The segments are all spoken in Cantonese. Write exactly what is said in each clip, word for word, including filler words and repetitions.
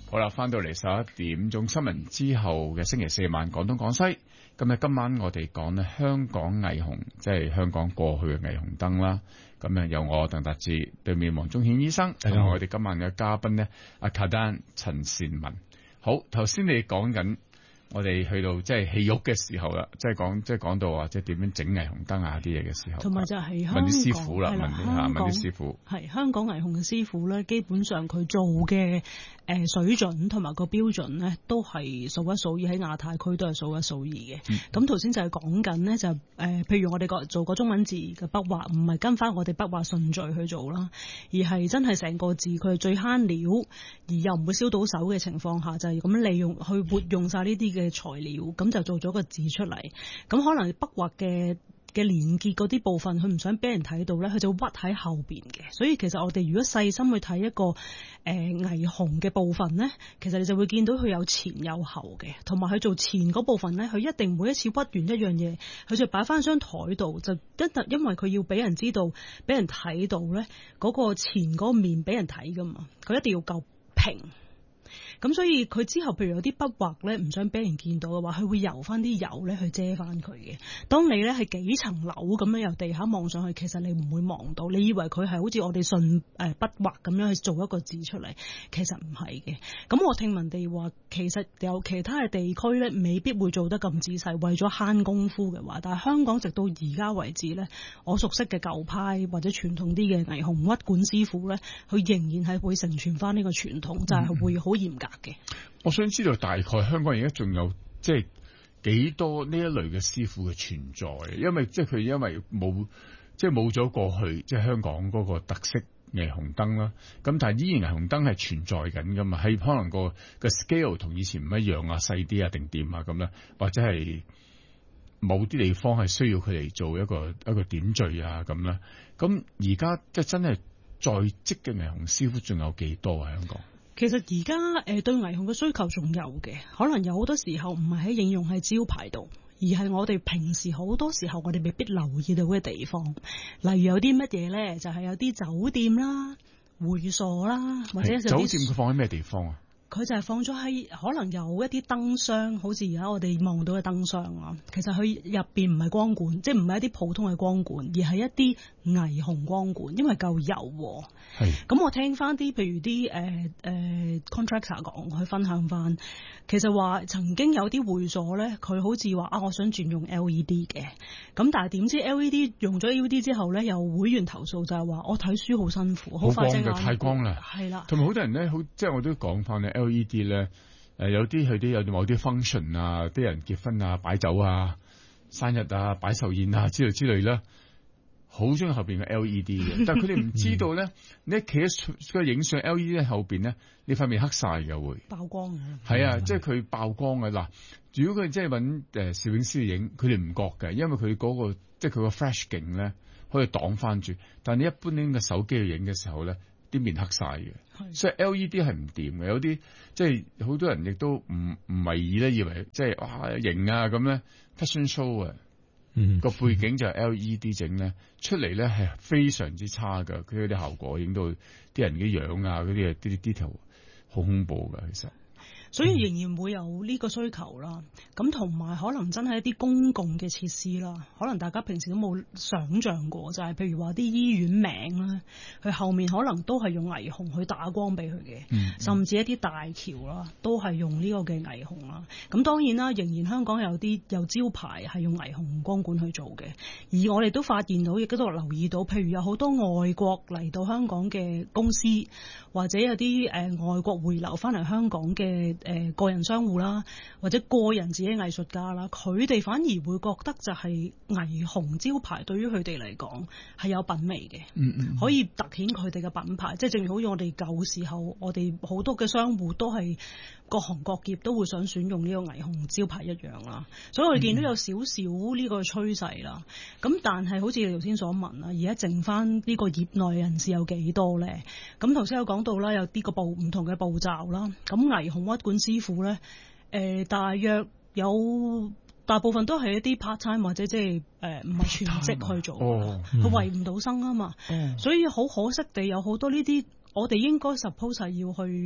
好啦，翻到嚟十一點鐘新聞之後嘅星期四晚廣東廣西，咁啊今晚我哋講呢香港霓虹，即係香港過去嘅霓虹燈啦。咁啊有我鄧達智，對面黃宗顯醫生，同埋我哋今晚嘅嘉賓呢阿卡丹陳善文。好，頭先你講緊。我哋去到即係戲肉嘅時候啦，即係講即係講到話即係點樣整霓虹燈啊啲嘢嘅時候， 同埋就係香港問啲師傅啦，問啲嚇問啲師傅係香港霓虹嘅師傅咧，基本上佢做嘅誒水準同埋個標準咧，都係數一數二，喺亞太區都係數一數二嘅。咁頭先就係講緊咧，就誒、呃、譬如我哋個做個中文字嘅筆畫，唔係跟翻我哋筆畫順序去做啦，而係真係成個字佢係最慳料，而又唔會燒到手嘅情況下，就係、是、咁利用去活用晒呢啲嘅嘅材料，咁就做咗個字出嚟。咁可能筆畫嘅嘅連結嗰啲部分，佢唔想俾人睇到咧，佢就屈喺後邊嘅。所以其實我哋如果細心去睇一個誒霓虹嘅部分咧，其實你就會見到佢有前有後嘅，同埋佢做前嗰部分咧，佢一定每一次屈完一樣嘢，佢就擺翻張台度，就一特因為佢要俾人知道，俾人睇到咧，嗰個前嗰個面俾人睇噶嘛，佢一定要夠平。咁所以佢之後譬如有啲筆畫咧唔想俾人見到嘅話，佢會油翻啲油咧去遮翻佢嘅。當你咧係幾層樓咁樣由地下望上去，其實你唔會望到，你以為佢係好似我哋順誒筆畫咁樣去做一個字出嚟，其實唔係嘅。咁我聽聞地話，其實有其他嘅地區咧未必會做得咁仔細，為咗慳功夫嘅話，但係香港直到而家為止咧，我熟悉嘅舊派或者傳統啲嘅霓虹屈管師傅咧，佢仍然係會承傳翻呢個傳統，就係、是、會好嚴格。 我想知道大概香港而家仲有即係幾多呢一類嘅師傅嘅存在？因為即係佢因為冇即係冇咗過去即係香港嗰個特色霓虹燈啦。咁但係依然霓虹燈係存在緊噶嘛？係可能個個 scale 同以前唔一樣啊，細啲啊定點啊咁咧，或者係某啲地方係需要佢嚟做一個一個點綴啊咁咧。咁而家即係真係在職嘅霓虹師傅仲有幾多啊？香港？ 其實而家誒對霓虹嘅需求仲有嘅，可能有好多時候唔係喺應用喺招牌度，而係我哋平時好多時候我哋未必留意到嘅地方。例如有啲乜嘢咧，就係、是、有啲酒店啦、會所啦，或者有啲酒店佢放喺咩地方啊？ 佢就係放咗喺可能有一啲燈箱，好似而家我哋望到嘅燈箱啊。其實佢入邊唔係光管，即係唔係一啲普通嘅光管，而係一啲霓虹光管，因為夠柔和。係咁，我聽翻啲譬如啲誒誒 contractor 講，佢分享翻，其實話曾經有啲會所咧，佢好似話啊，我想轉用 L E D 嘅，咁但係點知 L E D 用咗 L E D 之後咧，有會員投訴就係話我睇書好辛苦，好快隻眼太光啦， 係啦， 同埋好多人咧，好即係我都講翻咧。L E D 咧，誒有啲佢啲有某啲 function 啊，啲人結婚啊、擺酒啊、生日啊、擺壽宴啊之類之類啦，好中意後邊嘅 L E D 嘅，但係佢哋唔知道咧，你一企喺個影相 L E D 後邊咧，你塊面黑晒嘅會曝光嘅， 係啊，即係佢曝光嘅嗱。如果佢即係揾誒攝影師影，佢哋唔覺嘅，因為佢嗰個即係佢個 flash 鏡咧可以擋翻住，但係你一般拎個手機去影嘅時候咧，啲面黑晒嘅，所以 L E D 係唔掂嘅。有啲即係好多人亦都唔唔為意咧，以為即係哇型啊咁咧 fashion show 啊，嗯個背景就係 L E D 整咧出嚟咧係非常之差噶，佢啲效果影到啲人嘅樣啊嗰啲啊啲啲 detail 好恐怖噶，其實。 所以仍然會有呢個需求啦，咁同埋可能真係一啲公共嘅設施啦，可能大家平時都冇想像過，就係、是、譬如話啲醫院名啦，佢後面可能都係用霓虹去打光俾佢嘅，嗯嗯甚至一啲大橋啦，都係用呢個嘅霓虹啦。咁當然啦，仍然香港有啲有招牌係用霓虹光管去做嘅，而我哋都發現到，亦都留意到，譬如有好多外國嚟到香港嘅公司，或者有啲誒、呃、外國回流翻嚟香港嘅。誒、呃、個人商戶啦，或者個人自己藝術家啦，佢哋反而會覺得就係霓虹招牌對於佢哋嚟講係有品味嘅，嗯嗯，可以突顯佢哋嘅品牌。即係正如好似我哋舊時候，我哋好多嘅商戶都係各行各業都會想選用呢個霓虹招牌一樣啦。所以我哋見到有少少呢個趨勢啦。咁、嗯、但係好似你頭先所問啦，而家剩翻呢個業內人士有幾多咧？咁頭先有講到啦，有啲個步唔同嘅步驟啦。咁霓虹屈管師傅咧，誒、呃，大約有大部分都係一啲 part time 或者即係誒唔係全職去做，佢維唔到生啊嘛，哦、所以好可惜地有好多呢啲，我哋應該 suppose 係要去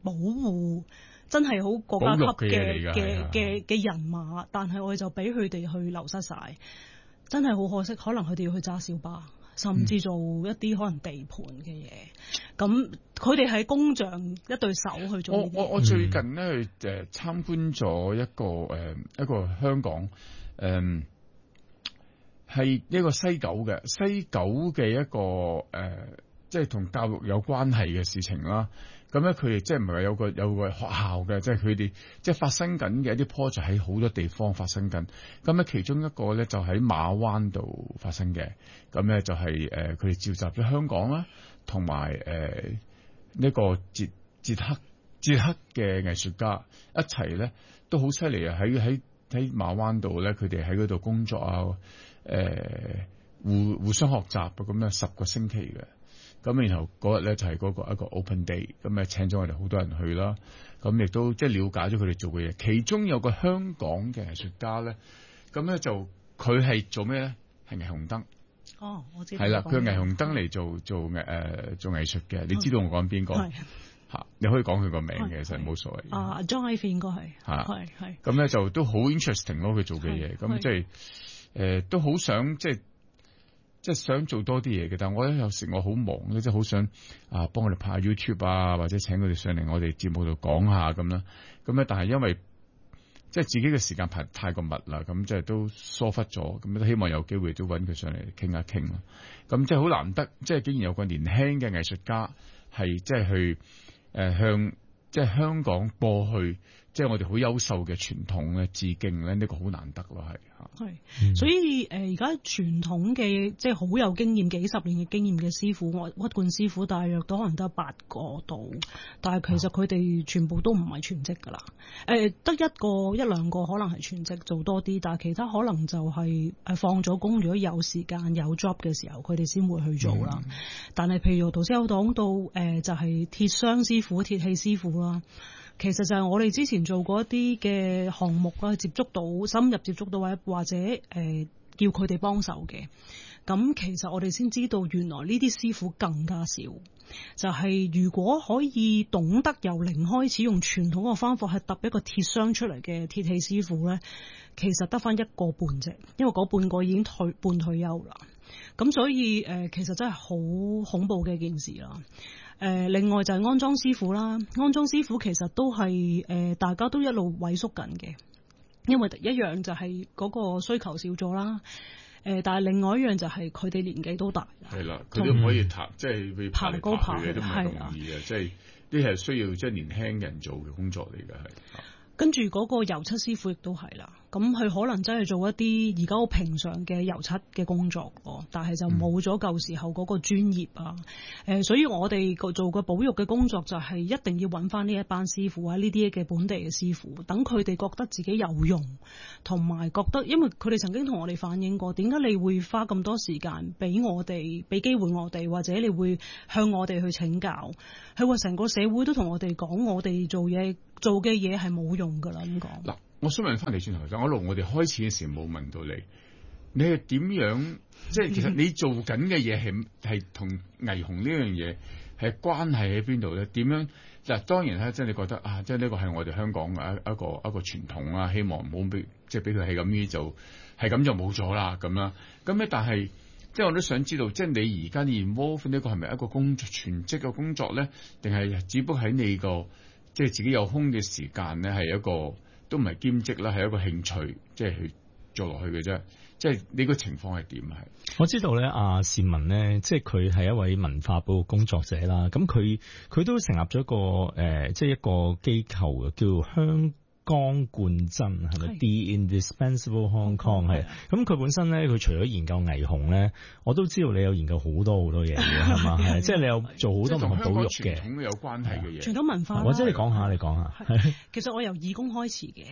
保護真係好國家級嘅嘅嘅嘅嘅人馬，但係我哋就俾佢哋去流失晒，真係好可惜。可能佢哋要去揸小巴，甚至做一啲可能地盤嘅嘢。咁佢哋係工匠一對手去做呢啲。 我我我最近咧去誒參觀咗一個誒、呃、一個香港誒係、呃、一個西九嘅西九嘅一個誒、呃，即係同教育有關係嘅事情啦。咁咧，佢哋即係唔係話有個有個學校嘅，即係佢哋即係發生緊嘅一啲 project 喺好多地方發生緊。咁咧，其中一個咧就喺馬灣度發生嘅。咁咧就係誒佢哋召集咗香港啦，同埋誒呢個捷捷克捷克嘅藝術家一齊咧，都好犀利啊！喺喺喺馬灣度咧，佢哋喺嗰度工作啊，誒、呃、互互相學習啊，咁樣十個星期嘅。咁然後嗰日咧就係嗰個一個 open day，咁啊請咗我哋好多人去啦。咁亦都即係了解咗佢哋做嘅嘢。其中有個香港嘅藝術家咧，咁咧就佢係做咩咧？係霓虹燈。 哦，我知道。 係啦，佢霓虹燈嚟做做誒、呃、做藝術嘅。你知道我講邊個？係嚇，你可以講佢個名嘅，其實冇所謂。 啊 John Ivey 應該係嚇， 係係。 咁咧就都好 interesting 咯，佢做嘅嘢。咁即係誒都好想即係。即係想做多啲嘢嘅，但係我咧有時我好忙咧，即係好想啊幫佢哋拍下 YouTube 啊，或者請佢哋上嚟我哋節目度講下咁啦。咁咧，但係因為即係自己嘅時間排太過密啦，咁即係都疏忽咗。咁都希望有機會都揾佢上嚟傾一傾咯。咁即係好難得，即係竟然有個年輕嘅藝術家係即係去誒、呃、向即係香港過去，即係我哋好優秀嘅傳統咧致敬咧，呢、這個好難得咯，係嚇。 係，所以誒而家傳統嘅即係好有經驗、幾十年嘅經驗嘅師傅，我屈冠師傅大約都可能得八個度，但係其實佢哋全部都唔係全職㗎啦。誒、呃、得一個一兩個可能係全職做多啲，但係其他可能就係誒放咗工，如果有時間有 job 嘅時候，佢哋先會去做啦。嗯、但係譬如頭先有講到誒、呃，就係、是、鐵箱師傅、鐵器師傅啦。其實就係我哋之前做過一啲嘅項目啦，接觸到深入接觸到或者或者誒、呃、叫佢哋幫手嘅。咁其實我哋先知道原來呢啲師傅更加少。就係、是、如果可以懂得由零開始用傳統嘅方法去揼一個鐵箱出嚟嘅鐵器師傅咧，其實得返一個半啫，因為嗰半個已經退半退休啦。咁所以誒、呃，其實真係好恐怖嘅一件事啦。誒、呃，另外就係安裝師傅啦，安裝師傅其實都係誒、呃，大家都一路萎縮緊嘅，因為一樣就係嗰個需求少咗啦。誒、呃，但係另外一樣就係佢哋年紀都大， 係啦，佢都唔可以爬，即係會爬高爬嘅都唔係容易嘅，即係呢係需要即係年輕人做嘅工作嚟嘅係。 跟住嗰個油漆師傅亦都係啦，咁佢可能真係做一啲而家好平常嘅油漆嘅工作咯，但係就冇咗舊時候嗰個專業啊。誒、嗯呃，所以我哋做個保育嘅工作就係一定要揾翻呢一班師傅啊，呢啲嘅本地嘅師傅，等佢哋覺得自己有用，同埋覺得，因為佢哋曾經同我哋反映過，點解你會花咁多時間俾我哋，俾機會我哋，或者你會向我哋去請教？佢話成個社會都同我哋講，我哋做嘢做嘅嘢係冇用噶啦，咁講。嗱， 我想問翻你轉頭先，我一路我哋開始嘅時冇問到你，你係點樣？即係其實你做緊嘅嘢係係同霓虹呢樣嘢係關係喺邊度咧？點樣？嗱，當然咧，即係你覺得啊，即係呢個係我哋香港嘅一一個一個傳統啦，希望唔好俾即係俾佢係咁呢就係咁就冇咗啦咁啦。咁咧，但係即係我都想知道，即係你而家 involve 呢個係咪一個工作全職嘅工作咧？定係只不過喺你個即係自己有空嘅時間咧，係一個都唔係兼職啦，係一個興趣，即係去做落去嘅啫。即係你個情況係點係？ 我知道咧，阿善文咧，即係佢係一位文化保育工作者啦。咁佢佢都成立咗一個誒、呃，即係一個機構嘅，叫香江貫珍係咪 The Indispensable Hong Kong 係。咁佢本身咧，佢除咗研究霓虹咧，我都知道你有研究好多好多嘢嘅，係嘛？係即係你有做好多唔同保育嘅， 有關係嘅嘢， 傳統文化。 或者你講下，你講下。 其實我由義工開始嘅。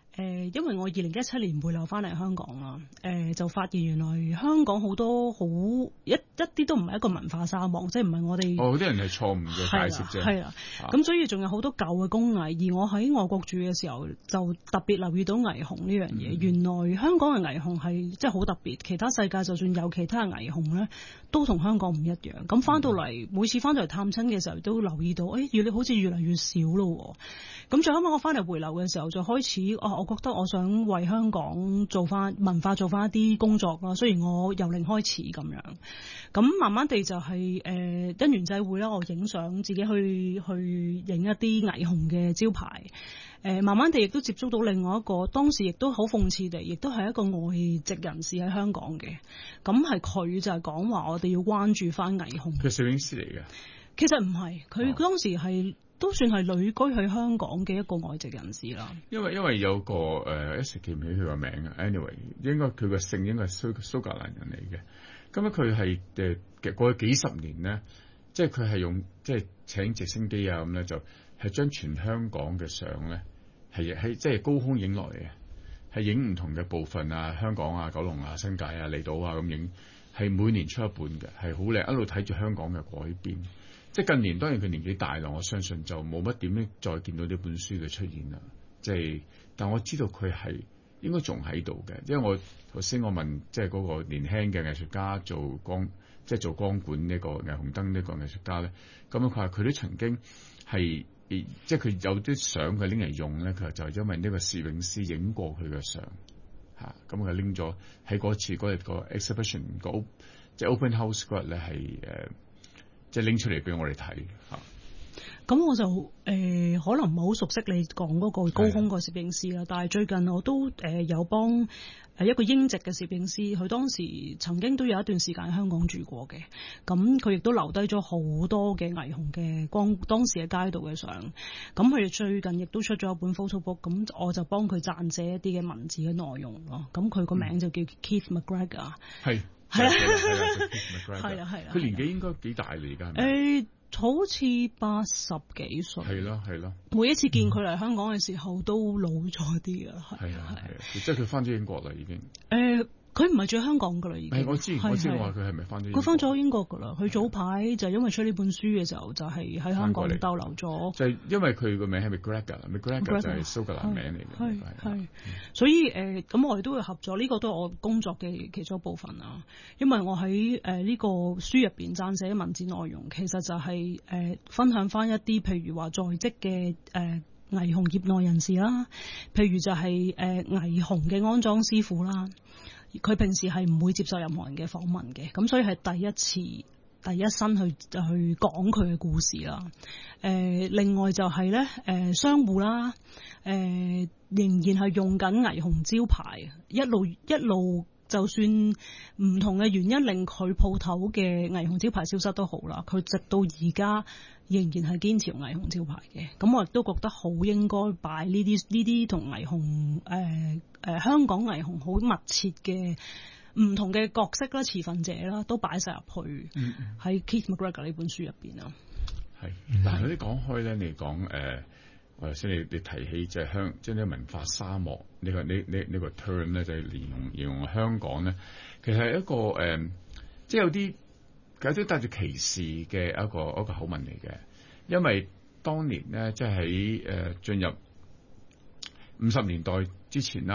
誒、呃，因為我二零一七年回流翻嚟香港啦，誒、呃，就發現原來香港好多好一一啲都唔係一個文化沙漠，即係唔係我哋。 哦，啲人係錯誤嘅解釋啫。 係啦，咁、啊、所以仲有好多舊嘅工藝，而我喺外國住嘅時候就特別留意到霓虹呢樣嘢。嗯、原來香港嘅霓虹係即係好特別，其他世界就算有其他嘅霓虹咧，都同香港唔一樣。咁翻到嚟，嗯、每次翻到嚟探親嘅時候，都留意到，誒越嚟好似越嚟越少咯。咁最後尾我翻嚟回流嘅時候，就開始，哦，我覺得我想為香港做翻文化，做翻一啲工作啦。雖然我由零開始咁樣，咁慢慢地就係、是、誒、呃、因緣際會啦，我影相自己去去影一啲霓虹嘅招牌。誒、呃，慢慢地亦都接觸到另外一個，當時亦都好諷刺地，亦都係一個外籍人士喺香港嘅。咁係佢就係講話，我哋要關注翻霓虹。 佢攝影師嚟嘅， 其實唔係，佢當時係。都算係旅居喺香港嘅一個外籍人士啦。因為因為有個誒、呃、一時記唔起佢個名啊。Anyway，應該佢個姓應該係蘇蘇格蘭人嚟嘅。咁咧佢係誒嘅過去幾十年咧，即係佢係用即係請直升機啊咁咧，就係將全香港嘅相咧係喺即係高空影落嚟嘅，係影唔同嘅部分啊，香港啊、九龍啊、新界啊、離島啊咁影，係每年出一本嘅，係好靚，一路睇住香港嘅改變。即係近年，當然佢年紀大啦，我相信就冇乜點樣再見到呢本書嘅出現啦。即係，但我知道佢係應該仲喺度嘅，因為我頭先我問，即係嗰個年輕嘅藝術家做光，即係做光管呢個霓虹燈呢個藝術家咧，咁樣佢話佢都曾經係，即係佢有啲相佢拎嚟用咧，佢話就係因為呢個攝影師影過佢嘅相嚇，咁佢拎咗喺嗰次嗰日個 exhibition 個即係 open house 嗰日咧係誒。即係拎出嚟俾我哋睇嚇， 咁我就誒、呃、可能唔係好熟悉你講嗰個高空個攝影師啦，但係最近我都誒、呃、有幫誒一個英籍嘅攝影師，佢當時曾經都有一段時間喺香港住過嘅，咁佢亦都留低咗好多嘅霓虹嘅光當時嘅街道嘅相，咁佢哋最近亦都出咗一本 photo book，咁我就幫佢撰寫一啲嘅文字嘅內容咯，咁佢個名就叫 Keith McGregor，係。係啦，係啦，係啦。 佢年紀應該幾大嚟㗎？ 誒，好似八十幾歲。 係咯，係咯。 每一次見佢嚟香港嘅時候，都老咗啲㗎。 係啊，係啊，即係佢翻咗英國啦，已經。 誒。佢唔係住喺香港噶啦，已經。 我知，我知，我話佢係咪翻咗？ 佢翻咗英國噶啦。佢早排就因為出呢本書嘅時候，就係喺香港逗留咗。 就係因為佢個名係 McGregor，McGregor 就係蘇格蘭名嚟嘅。 係係，所以誒，咁、呃、我哋都會合作，呢、這個都係我工作嘅其中一部分啊。因為我喺誒呢個書入邊撰寫文字內容，其實就係、是、誒、呃、分享翻一啲譬如話在職嘅誒霓虹業內人士啦，譬如就係誒霓虹嘅安裝師傅啦。佢平時係唔會接受任何人嘅訪問嘅，咁所以係第一次第一身去去講佢嘅故事啦。誒、呃，另外就係咧，誒商戶啦，誒、呃、仍然係用緊霓虹招牌，一路一路就算唔同嘅原因令佢鋪頭嘅霓虹招牌消失都好啦，佢直到而家仍然係堅持用霓虹招牌嘅。咁我亦都覺得好應該擺呢啲呢啲同霓虹誒。呃誒、呃，香港霓虹好密切嘅唔同嘅角色啦、持份者啦，都擺晒入去喺 Keith McGregor 呢本書入邊啊。 係，但係有啲講開咧，你講誒，我頭先你你提起就係香，即係呢個文化沙漠呢、這個呢呢呢個 term 咧，就係形容形容香港咧，其實係一個誒、呃，即係有啲有啲帶住歧視嘅一個一個口吻嚟嘅，因為當年咧，即係喺誒進入五十年代之前啦。